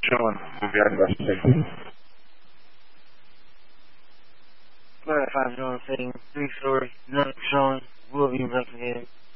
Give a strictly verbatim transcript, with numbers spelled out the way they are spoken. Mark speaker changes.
Speaker 1: chilling. We'll be out investigating.
Speaker 2: Clarified on thing, three stories, nothing showing, will be investigated.